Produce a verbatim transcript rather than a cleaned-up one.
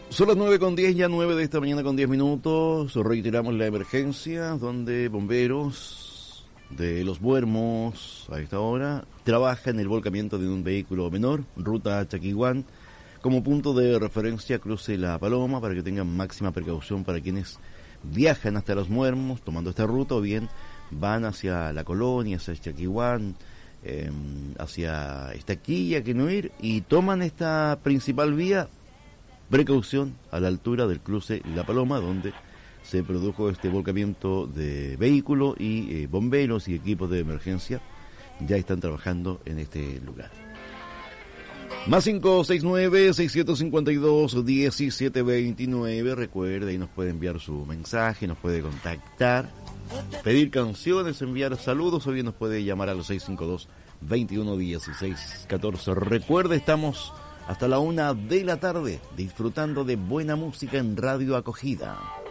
Son las nueve con diez, ya nueve de esta mañana con diez minutos. Reiteramos la emergencia donde bomberos de Los Muermos a esta hora trabajan en el volcamiento de un vehículo menor, ruta Chaquihuán, como punto de referencia cruce La Paloma, para que tengan máxima precaución para quienes viajan hasta Los Muermos tomando esta ruta, o bien van hacia la colonia, hacia Chaquihuán, eh, hacia Estaquilla, Quenuir, y toman esta principal vía. Precaución a la altura del cruce La Paloma, donde se produjo este volcamiento de vehículo, y eh, bomberos y equipos de emergencia ya están trabajando en este lugar. Más cinco seis nueve, seis cinco dos, uno siete dos nueve. Recuerde, ahí nos puede enviar su mensaje, nos puede contactar, pedir canciones, enviar saludos, o bien nos puede llamar a los seis cinco dos, veintiuno dieciséis catorce. Recuerde, estamos hasta la una de la tarde disfrutando de buena música en Radio Acogida.